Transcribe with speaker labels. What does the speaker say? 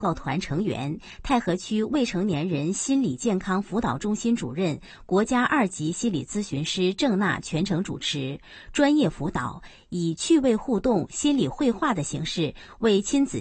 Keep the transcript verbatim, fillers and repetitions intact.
Speaker 1: 告团成员、太和区未成年人心理健康辅导中心主任、国家二级心理咨询师郑娜全程主持，专业辅导，以趣味互动、心理绘画的形式为亲子